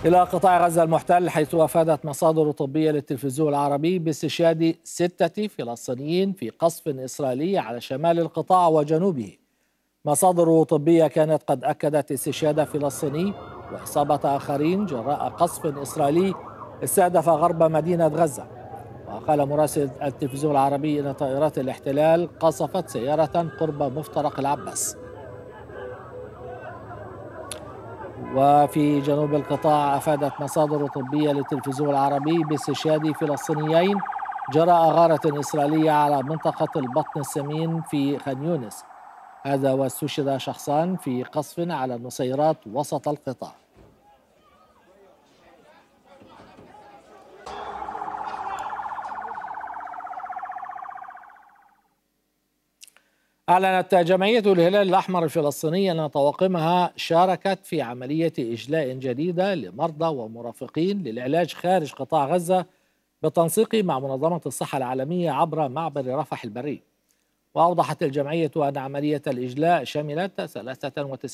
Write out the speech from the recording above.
إلى قطاع غزة المحتل، حيث أفادت مصادر طبية للتلفزيون العربي باستشهاد 6 فلسطينيين في قصف إسرائيلي على شمال القطاع وجنوبه. مصادر طبية كانت قد أكدت استشهاد فلسطيني وإصابة آخرين جراء قصف إسرائيلي استهدف غرب مدينة غزة. وقال مراسل التلفزيون العربي إن طائرات الاحتلال قصفت سيارة قرب مفترق العباس. وفي جنوب القطاع، أفادت مصادر طبية للتلفزيون العربي باستشهاد فلسطينيين جراء غارة إسرائيلية على منطقة البطن السمين في خان يونس. هذا واستشهد شخصان في قصف على النصيرات وسط القطاع. أعلنت جمعية الهلال الأحمر الفلسطيني أن طواقمها شاركت في عملية إجلاء جديدة لمرضى ومرافقين للعلاج خارج قطاع غزة بالتنسيق مع منظمة الصحة العالمية عبر معبر رفح البري. وأوضحت الجمعية أن عملية الإجلاء شملت 93